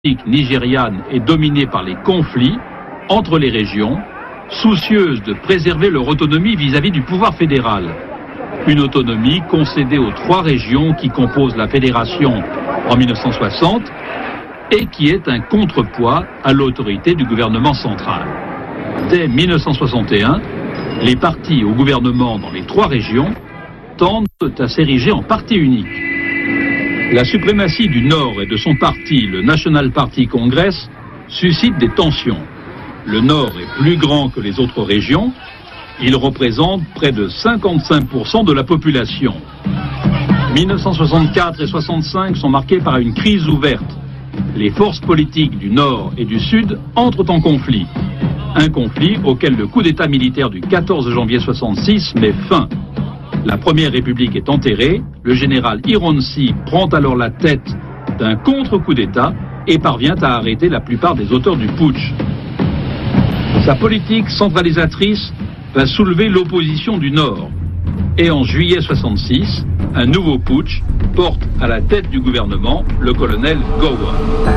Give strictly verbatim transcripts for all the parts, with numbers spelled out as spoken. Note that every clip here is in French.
nigériane est dominée par les conflits entre les régions, soucieuse de préserver leur autonomie vis-à-vis du pouvoir fédéral. Une autonomie concédée aux trois régions qui composent la fédération en mille neuf cent soixante et qui est un contrepoids à l'autorité du gouvernement central. Dès mille neuf cent soixante et un, les partis au gouvernement dans les trois régions tendent à s'ériger en parti unique. La suprématie du Nord et de son parti, le National Party Congress, suscite des tensions. Le Nord est plus grand que les autres régions. Il représente près de cinquante-cinq pour cent de la population. mille neuf cent soixante-quatre et soixante-cinq sont marqués par une crise ouverte. Les forces politiques du Nord et du Sud entrent en conflit. Un conflit auquel le coup d'État militaire du quatorze janvier soixante-six met fin. La Première République est enterrée, le général Ironsi prend alors la tête d'un contre-coup d'État et parvient à arrêter la plupart des auteurs du putsch. Sa politique centralisatrice va soulever l'opposition du Nord. Et en juillet soixante-six, un nouveau putsch porte à la tête du gouvernement le colonel Gowon.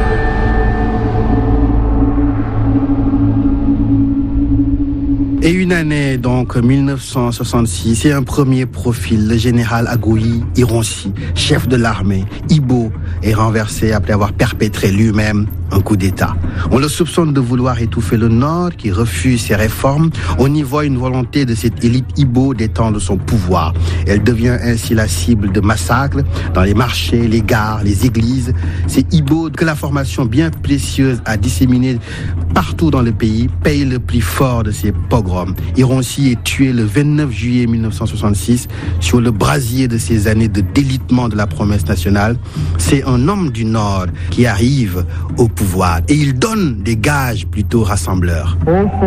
Et une année, donc, mille neuf cent soixante-six, et un premier profil, le général Aguiyi Ironsi, chef de l'armée, Igbo, est renversé après avoir perpétré lui-même un coup d'État. On le soupçonne de vouloir étouffer le Nord, qui refuse ses réformes. On y voit une volonté de cette élite Igbo d'étendre son pouvoir. Elle devient ainsi la cible de massacres dans les marchés, les gares, les églises. C'est Igbo que la formation bien précieuse a disséminée partout dans le pays paye le prix fort de ces pogroms. Ironsi est tué le vingt-neuf juillet mille neuf cent soixante-six sur le brasier de ces années de délitement de la promesse nationale. C'est un homme du Nord qui arrive au pouvoir et il donne des gages plutôt rassembleurs.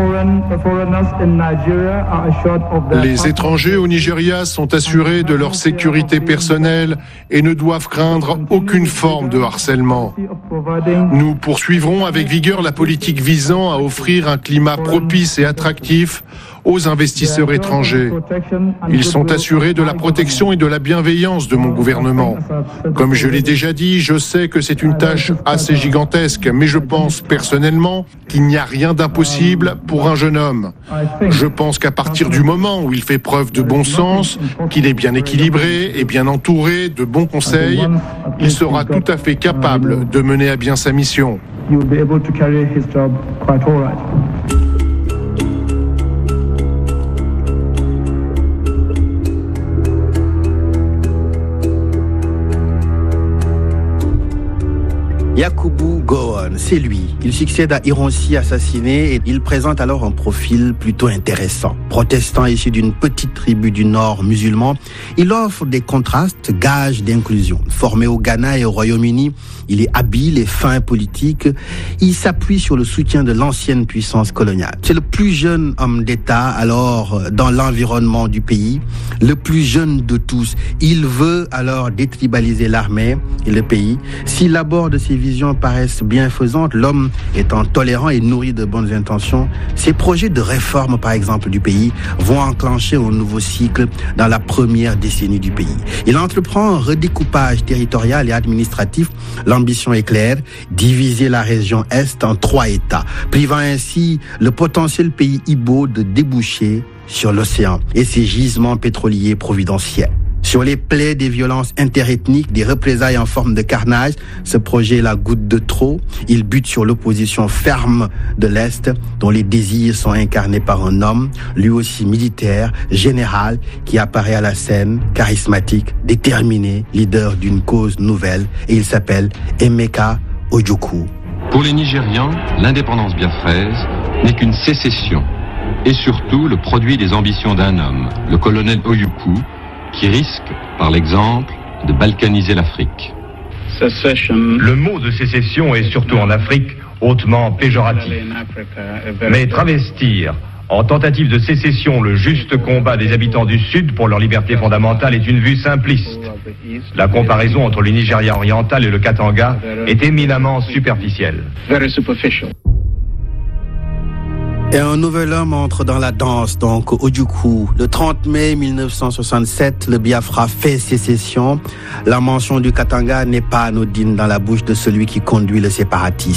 Les étrangers au Nigeria sont assurés de leur sécurité personnelle et ne doivent craindre aucune forme de harcèlement. Nous poursuivrons avec vigueur la politique visant à offrir un climat propice et attractif aux investisseurs étrangers. Ils sont assurés de la protection et de la bienveillance de mon gouvernement. Comme je l'ai déjà dit, je sais que c'est une tâche assez gigantesque, mais je pense personnellement qu'il n'y a rien d'impossible pour un jeune homme. Je pense qu'à partir du moment où il fait preuve de bon sens, qu'il est bien équilibré et bien entouré de bons conseils, il sera tout à fait capable de mener à bien sa mission. Yakubu Gowon, c'est lui. Il succède à Ironsi assassiné et il présente alors un profil plutôt intéressant. Protestant issu d'une petite tribu du Nord musulman, il offre des contrastes, gages d'inclusion. Formé au Ghana et au Royaume-Uni, il est habile et fin politique. Il s'appuie sur le soutien de l'ancienne puissance coloniale. C'est le plus jeune homme d'État alors dans l'environnement du pays, le plus jeune de tous. Il veut alors détribaliser l'armée et le pays. S'il aborde ses visions paraissent bienfaisantes, l'homme étant tolérant et nourri de bonnes intentions, ses projets de réforme, par exemple, du pays, vont enclencher un nouveau cycle dans la première décennie du pays. Il entreprend un redécoupage territorial et administratif. L'ambition est claire, diviser la région Est en trois États, privant ainsi le potentiel pays Igbo de déboucher sur l'océan et ses gisements pétroliers providentiels. Sur les plaies des violences interethniques, des représailles en forme de carnage, ce projet est la goutte de trop. Il bute sur l'opposition ferme de l'Est, dont les désirs sont incarnés par un homme, lui aussi militaire, général, qui apparaît à la scène, charismatique, déterminé, leader d'une cause nouvelle, et il s'appelle Emeka Ojukwu. Pour les Nigérians, l'indépendance biafraise n'est qu'une sécession, et surtout le produit des ambitions d'un homme, le colonel Ojukwu, qui risque, par l'exemple, de balkaniser l'Afrique. Le mot de sécession est surtout en Afrique hautement péjoratif. Mais travestir en tentative de sécession le juste combat des habitants du Sud pour leur liberté fondamentale est une vue simpliste. La comparaison entre le Nigeria oriental et le Katanga est éminemment superficielle. Et un nouvel homme entre dans la danse, donc Ojukwu. Le trente mai mille neuf cent soixante-sept, le Biafra fait sécession. La mention du Katanga n'est pas anodine dans la bouche de celui qui conduit le séparatisme.